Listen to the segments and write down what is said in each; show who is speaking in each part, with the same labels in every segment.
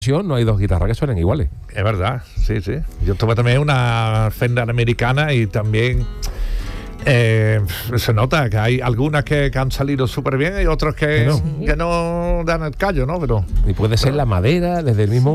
Speaker 1: no hay dos guitarras que suenen iguales.
Speaker 2: Es verdad, sí. Yo tuve también una Fender americana y también se nota que hay algunas que han salido súper bien y otras que no dan el callo, ¿no? Pero
Speaker 1: y puede ser la madera, desde el mismo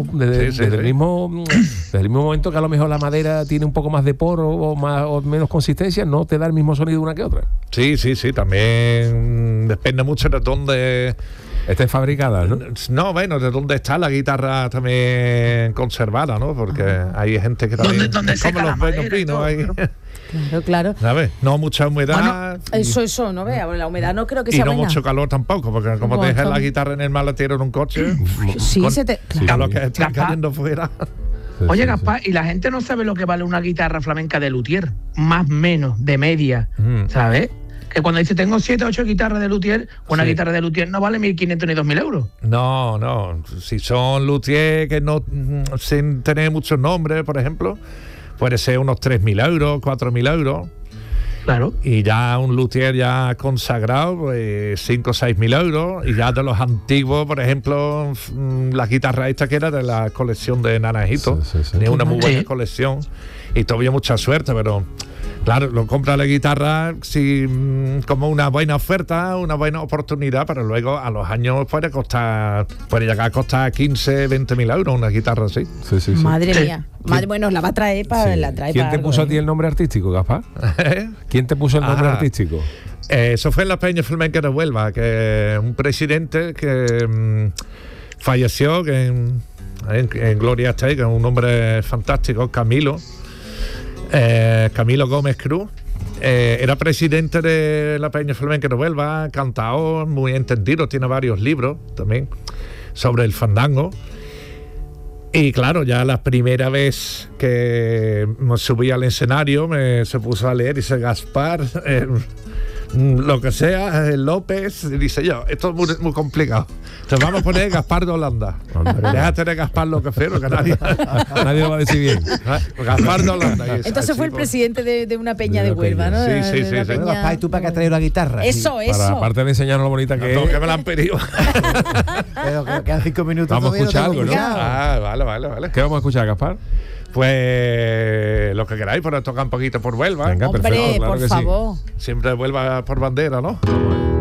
Speaker 1: momento que a lo mejor la madera tiene un poco más de poro o menos consistencia, no te da el mismo sonido una que otra.
Speaker 2: Sí, también depende mucho de dónde
Speaker 1: esté fabricada, ¿no?
Speaker 2: No, bueno, de dónde está la guitarra también conservada, ¿no? Porque hay gente que también
Speaker 3: ¿Dónde
Speaker 2: como los buenos vinos ahí.
Speaker 4: Claro.
Speaker 2: ¿Sabes? No mucha humedad.
Speaker 4: Bueno, eso, no vea. La humedad no creo que sea
Speaker 2: buena. Y no
Speaker 4: buena.
Speaker 2: mucho calor tampoco, porque como te dejas la guitarra en el maletero en un coche, a lo que está cayendo fuera.
Speaker 3: Oye, Gaspar, y la gente no sabe lo que vale una guitarra flamenca de luthier, más menos, de media, ¿sabes? Que cuando dice tengo 7 o 8 guitarras de luthier, una guitarra de luthier no vale 1.500 ni 2.000 euros.
Speaker 2: No. Si son luthier que no, sin tener muchos nombres, por ejemplo, puede ser unos 3.000 euros, 4.000 euros.
Speaker 3: Claro.
Speaker 2: Y ya un luthier ya consagrado, pues 5 o 6.000 euros. Y ya de los antiguos, por ejemplo, la guitarra esta que era de la colección de Naranjito. Tenía una muy buena colección. Y todavía mucha suerte, pero claro, lo compra la guitarra como una buena oferta, una buena oportunidad, pero luego a los años puede llegar a costar 15, 20.000 euros una guitarra así.
Speaker 4: Sí. Madre mía. Bueno, la va a traer para
Speaker 1: ¿Quién te puso a ti el nombre artístico, Gaspar? ¿Quién te puso el nombre artístico?
Speaker 2: Eso fue en la Peña Flamenca de Huelva, que un presidente que falleció, que en gloria está ahí, que es un hombre fantástico, Camilo Gómez Cruz. Era presidente de la Peña Flamenca de Huelva, cantador, muy entendido, tiene varios libros también sobre el fandango. Y claro, ya la primera vez que me subí al escenario se puso a leer y dice Gaspar, lo que sea, López, y dice yo, esto es muy complicado. Te vamos a poner Gaspar de Holanda. Déjate de Gaspar lo que feo, que nadie
Speaker 1: lo va a decir bien.
Speaker 2: Gaspar de Holanda.
Speaker 4: Entonces fue el presidente de una peña de Huelva, ¿no?
Speaker 2: Sí.
Speaker 5: Bueno, Gaspar, ¿y tú para qué has traído la guitarra?
Speaker 4: Eso.
Speaker 1: Para, aparte de enseñarnos lo bonita que es.
Speaker 2: Que me la han pedido.
Speaker 5: Pero que quedan 5 minutos.
Speaker 1: Vamos a escuchar algo, ¿no?
Speaker 2: Vale.
Speaker 1: ¿Qué vamos a escuchar, Gaspar?
Speaker 2: Pues lo que queráis, pero tocar un poquito por Huelva.
Speaker 1: Venga,
Speaker 4: hombre,
Speaker 1: perfecto, claro
Speaker 4: por favor.
Speaker 2: Siempre Huelva por bandera, ¿no?